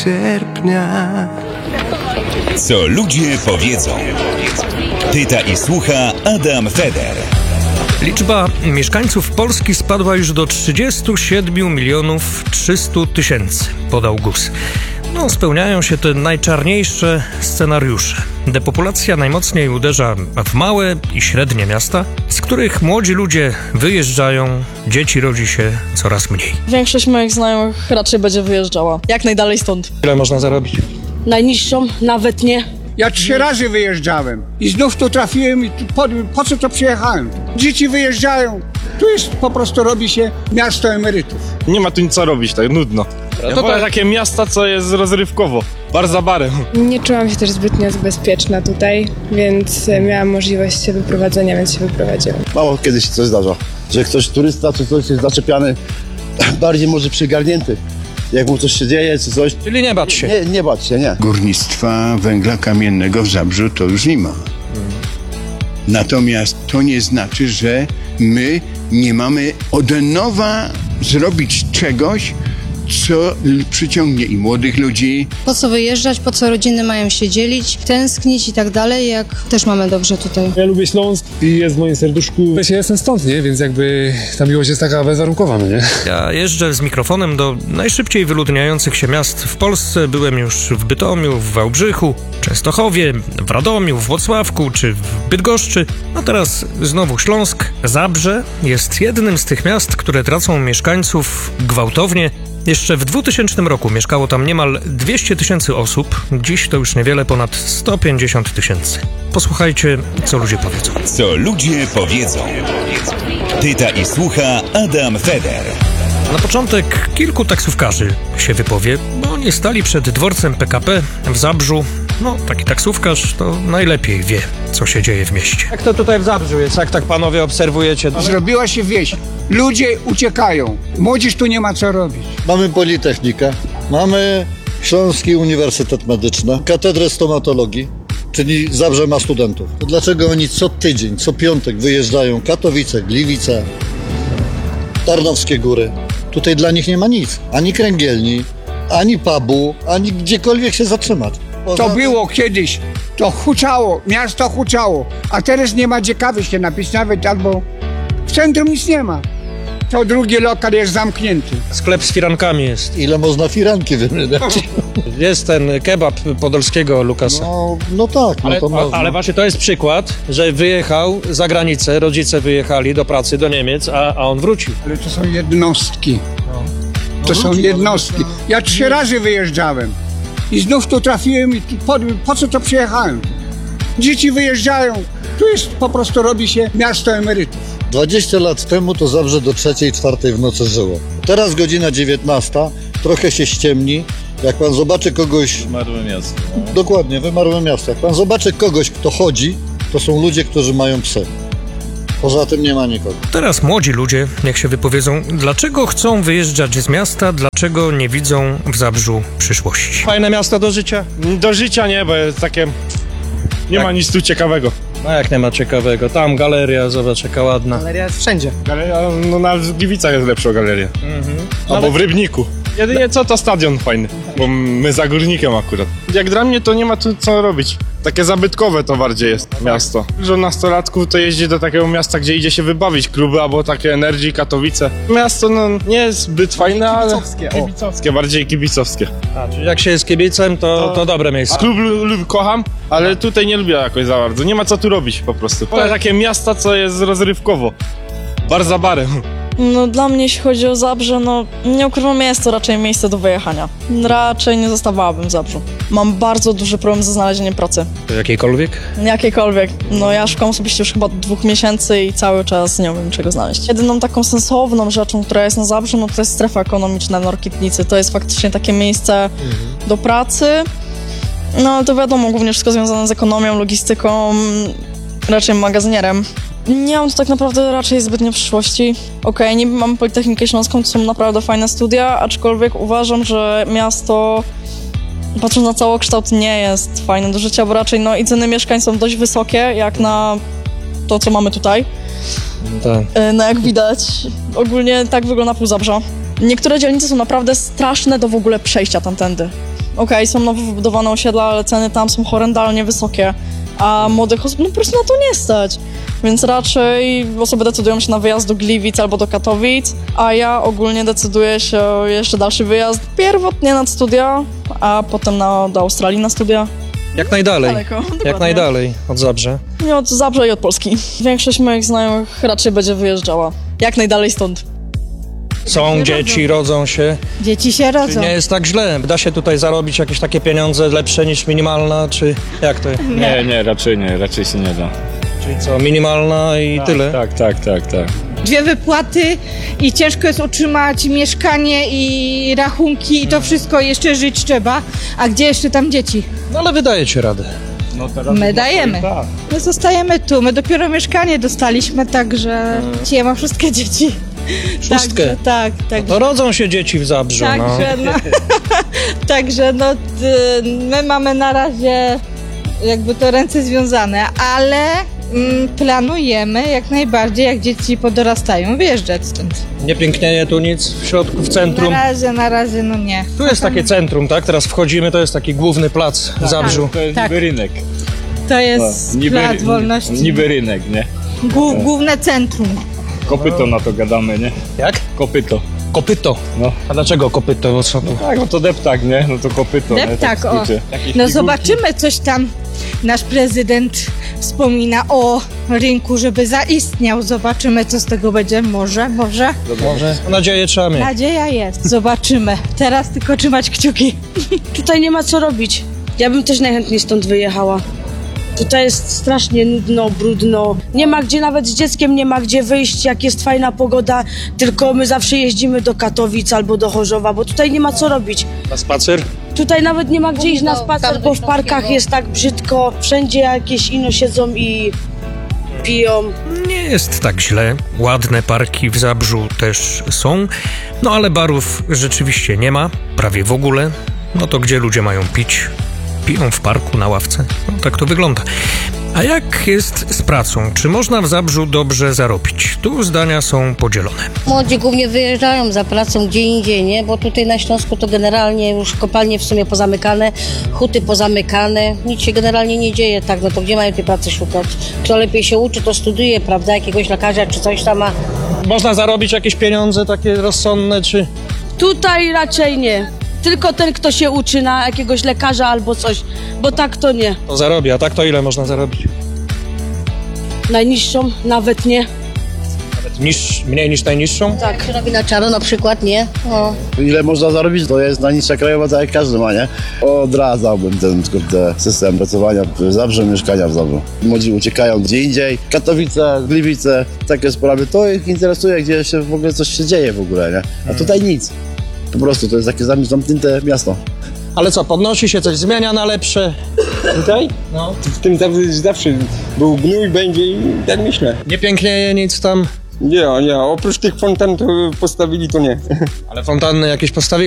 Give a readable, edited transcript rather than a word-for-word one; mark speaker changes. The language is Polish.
Speaker 1: sierpnia.
Speaker 2: Co ludzie powiedzą. Pyta i słucha Adam Feder.
Speaker 3: Liczba mieszkańców Polski spadła już do 37 300 000, podał GUS. Spełniają się te najczarniejsze scenariusze. Depopulacja najmocniej uderza w małe i średnie miasta, z których młodzi ludzie wyjeżdżają, dzieci rodzi się coraz mniej.
Speaker 4: Większość moich znajomych raczej będzie wyjeżdżała. Jak najdalej stąd.
Speaker 3: Ile można zarobić?
Speaker 4: Najniższą, nawet nie.
Speaker 5: Ja 3 razy wyjeżdżałem i znów tu trafiłem i po co to przyjechałem? Dzieci wyjeżdżają. Tu jest po prostu robi się miasto emerytów.
Speaker 6: Nie ma tu nic co robić, tak nudno. To takie miasta, co jest rozrywkowo, bar za barem.
Speaker 7: Nie czułam się też zbytnio bezpieczna tutaj, więc miałam możliwość wyprowadzenia, więc się wyprowadziłam.
Speaker 8: Mało kiedy się coś zdarza, że ktoś turysta czy coś jest zaczepiany, bardziej może przygarnięty. Jak mu coś się dzieje, czy coś.
Speaker 3: Czyli nie bać się.
Speaker 8: Nie bać się, nie.
Speaker 9: Górnictwa węgla kamiennego w Zabrzu to już nie ma. Natomiast to nie znaczy, że my nie mamy od nowa zrobić czegoś, co przyciągnie i młodych ludzi.
Speaker 10: Po co wyjeżdżać, po co rodziny mają się dzielić, tęsknić i tak dalej, jak też mamy dobrze tutaj.
Speaker 11: Ja lubię Śląsk i jest w moim serduszku. Ja jestem stąd, nie? Więc jakby ta miłość jest taka bezwarunkowa, nie?
Speaker 3: Ja jeżdżę z mikrofonem do najszybciej wyludniających się miast w Polsce. Byłem już w Bytomiu, w Wałbrzychu, Częstochowie, w Radomiu, w Włocławku czy w Bydgoszczy. Teraz znowu Śląsk. Zabrze jest jednym z tych miast, które tracą mieszkańców gwałtownie. Jeszcze w 2000 roku mieszkało tam niemal 200 000 osób. Dziś to już niewiele ponad 150 000. Posłuchajcie, co ludzie powiedzą.
Speaker 2: Co ludzie powiedzą. Pyta i słucha Adam Feder.
Speaker 3: Na początek kilku taksówkarzy się wypowie, bo oni stali przed dworcem PKP w Zabrzu. Taki taksówkarz to najlepiej wie, co się dzieje w mieście.
Speaker 12: Jak to tutaj w Zabrzu jest? Jak tak panowie obserwujecie?
Speaker 5: Zrobiła się wieś. Ludzie uciekają. Młodzież tu nie ma co robić.
Speaker 8: Mamy Politechnikę, mamy Śląski Uniwersytet Medyczny, Katedrę Stomatologii, czyli Zabrze ma studentów. To dlaczego oni co tydzień, co piątek wyjeżdżają? Katowice, Gliwice, Tarnowskie Góry. Tutaj dla nich nie ma nic. Ani kręgielni, ani pubu, ani gdziekolwiek się zatrzymać.
Speaker 5: To było kiedyś. To huczało, miasto huczało. A teraz nie ma gdzie kawy się napić nawet, albo w centrum nic nie ma. To drugi lokal jest zamknięty.
Speaker 3: Sklep z firankami jest.
Speaker 8: Ile można firanki wymieniać?
Speaker 3: Jest ten kebab podolskiego Lukasa.
Speaker 8: No tak.
Speaker 3: Ale właśnie to jest przykład, że wyjechał za granicę, rodzice wyjechali do pracy, do Niemiec, a on wrócił.
Speaker 5: Ale to są jednostki. To są jednostki. Ja 3 razy wyjeżdżałem i znów tu trafiłem i po co to przyjechałem? Dzieci wyjeżdżają. Tu jest po prostu robi się miasto emerytów.
Speaker 8: 20 lat temu to Zabrze do 3, 4 w nocy żyło. Teraz godzina 19, trochę się ściemni. Jak pan zobaczy kogoś...
Speaker 6: Wymarłe miasto.
Speaker 8: Dokładnie, wymarłe miasto. Jak pan zobaczy kogoś, kto chodzi, to są ludzie, którzy mają psy. Poza tym nie ma nikogo.
Speaker 3: Teraz młodzi ludzie, niech się wypowiedzą, dlaczego chcą wyjeżdżać z miasta, dlaczego nie widzą w Zabrzu przyszłości.
Speaker 12: Fajne miasto do życia?
Speaker 6: Do życia nie, bo jest takie... Nie ma nic tu ciekawego.
Speaker 3: Jak nie ma ciekawego? Tam galeria, zobacz jaka ładna.
Speaker 12: Galeria jest wszędzie.
Speaker 6: Galeria, na Gliwicach jest lepsza galeria. Albo w Rybniku. Jedynie co to stadion fajny, bo my za Górnikiem akurat. Jak dla mnie to nie ma tu co robić. Takie zabytkowe to bardziej jest miasto. Dużo nastolatków to jeździ do takiego miasta, gdzie idzie się wybawić, kluby albo takie Energy, Katowice. Miasto nie jest zbyt fajne, ale kibicowskie, bardziej kibicowskie.
Speaker 3: Czyli jak się jest kibicem, to dobre miejsce.
Speaker 6: Klub kocham, ale tutaj nie lubię jakoś za bardzo. Nie ma co tu robić po prostu. Takie miasta, co jest rozrywkowo. Bar za barem.
Speaker 4: Dla mnie, jeśli chodzi o Zabrze, nie ukrywam, jest to raczej miejsce do wyjechania. Raczej nie zostawałabym w Zabrzu. Mam bardzo duży problem ze znalezieniem pracy.
Speaker 3: Jakiejkolwiek?
Speaker 4: Jakiejkolwiek. Ja szukam osobiście już chyba 2 miesięcy i cały czas nie wiem czego znaleźć. Jedyną taką sensowną rzeczą, która jest na Zabrzu, to jest strefa ekonomiczna w Norkitnicy. To jest faktycznie takie miejsce do pracy. Ale to wiadomo, głównie wszystko związane z ekonomią, logistyką, raczej magazynierem. Nie mam tu tak naprawdę raczej zbytnio przyszłości. Niby mamy Politechnikę Śląską, to są naprawdę fajne studia, aczkolwiek uważam, że miasto, patrząc na całokształt, nie jest fajne do życia, bo raczej i ceny mieszkań są dość wysokie, jak na to, co mamy tutaj.
Speaker 3: Tak.
Speaker 4: Jak widać, ogólnie tak wygląda pół Zabrza. Niektóre dzielnice są naprawdę straszne do w ogóle przejścia tamtędy. Okej, są nowo wybudowane osiedla, ale ceny tam są horrendalnie wysokie, a młodych osób no po prostu na to nie stać. Więc raczej osoby decydują się na wyjazd do Gliwic albo do Katowic, a ja ogólnie decyduję się o jeszcze dalszy wyjazd, pierwotnie na studia, a potem do Australii na studia.
Speaker 3: Jak najdalej.
Speaker 4: Daleko,
Speaker 3: Jak
Speaker 4: dokładnie.
Speaker 3: najdalej od Zabrze.
Speaker 4: Nie od Zabrza i od Polski. Większość moich znajomych raczej będzie wyjeżdżała. Jak najdalej stąd.
Speaker 3: Są dzieci, rodzą się.
Speaker 10: Dzieci się
Speaker 3: Czy
Speaker 10: rodzą.
Speaker 3: nie jest tak źle? Da się tutaj zarobić jakieś takie pieniądze lepsze niż minimalna, czy jak to jest?
Speaker 6: Nie, raczej się nie da.
Speaker 3: Czyli co, minimalna i tyle?
Speaker 6: Tak.
Speaker 10: 2 wypłaty i ciężko jest utrzymać mieszkanie i rachunki i to wszystko jeszcze żyć trzeba. A gdzie jeszcze tam dzieci?
Speaker 3: No ale wydajecie radę.
Speaker 6: No teraz
Speaker 10: My dajemy. My zostajemy tu. My dopiero mieszkanie dostaliśmy, także ja mam wszystkie dzieci.
Speaker 3: Szóstkę?
Speaker 10: Tak.
Speaker 3: To rodzą się dzieci w Zabrzu, no.
Speaker 10: Także my mamy na razie jakby to ręce związane, ale planujemy jak najbardziej, jak dzieci podorastają, wyjeżdżać stąd.
Speaker 3: Nie pięknieje tu nic w środku, w centrum.
Speaker 10: Na razie no nie.
Speaker 3: Tu jest takie centrum, tak? Teraz wchodzimy, to jest taki główny plac w Zabrzu.
Speaker 6: To jest
Speaker 10: Tak.
Speaker 6: niby rynek.
Speaker 10: To jest Plac Wolności.
Speaker 6: Niby rynek, nie?
Speaker 10: Główne centrum.
Speaker 6: Kopyto na to gadamy, nie?
Speaker 3: Jak?
Speaker 6: Kopyto.
Speaker 3: Kopyto.
Speaker 6: No.
Speaker 3: A dlaczego kopyto? O co tu?
Speaker 6: Tak, no to deptak, nie? No to kopyto, nie?
Speaker 10: Deptak,
Speaker 6: Tak w skrócie. Jakieś
Speaker 10: No
Speaker 6: figurki.
Speaker 10: zobaczymy, coś tam nasz prezydent wspomina o rynku, żeby zaistniał. Zobaczymy, co z tego będzie. Może.
Speaker 3: Może? Nadzieję trzeba mieć.
Speaker 10: Nadzieja jest. Zobaczymy. Teraz tylko trzymać kciuki.
Speaker 1: Tutaj nie ma co robić. Ja bym też najchętniej stąd wyjechała. Tutaj jest strasznie nudno, brudno. Nie ma gdzie, nawet z dzieckiem nie ma gdzie wyjść, jak jest fajna pogoda. Tylko my zawsze jeździmy do Katowic albo do Chorzowa, bo tutaj nie ma co robić.
Speaker 3: Na spacer?
Speaker 1: Tutaj nawet nie ma gdzie iść na spacer, bo w parkach jest tak brzydko. Wszędzie jakieś ino siedzą i piją.
Speaker 3: Nie jest tak źle. Ładne parki w Zabrzu też są. No ale barów rzeczywiście nie ma. Prawie w ogóle. No to gdzie ludzie mają pić? Piją w parku, na ławce. No tak to wygląda. A jak jest z pracą? Czy można w Zabrzu dobrze zarobić? Tu zdania są podzielone.
Speaker 13: Młodzi głównie wyjeżdżają za pracą gdzie indziej, nie? Bo tutaj na Śląsku to generalnie już kopalnie w sumie pozamykane, huty pozamykane, nic się generalnie nie dzieje, tak? No to gdzie mają tej pracy szukać? Kto lepiej się uczy, to studuje, prawda? Jakiegoś lekarza czy coś tam ma.
Speaker 3: Można zarobić jakieś pieniądze takie rozsądne, czy...
Speaker 1: Tutaj raczej nie. Tylko ten, kto się uczy na jakiegoś lekarza albo coś, bo tak to nie.
Speaker 3: To zarobi, a tak to ile można zarobić?
Speaker 1: Najniższą nawet nie.
Speaker 3: Nawet mniej niż najniższą?
Speaker 13: Tak. Się robi na czaro na przykład, nie? O.
Speaker 14: Ile można zarobić, to jest najniższa krajowa, tak jak każdy ma, nie? Odradzałbym ten system pracowania w Zabrze, mieszkania w Zabrzu. Młodzi uciekają gdzie indziej, Katowice, Gliwice, takie sprawy. To ich interesuje, gdzie się w ogóle coś się dzieje w ogóle, nie? A tutaj nic. Po prostu to jest takie zamknięte miasto.
Speaker 3: Ale co, podnosi się coś, zmienia na lepsze? Tutaj? No.
Speaker 15: W tym zawsze był gnój, będzie i tak myślę.
Speaker 3: Nie pięknieje nic tam?
Speaker 15: Nie, oprócz tych fontan to postawili to nie.
Speaker 3: Ale fontanny jakieś postawili?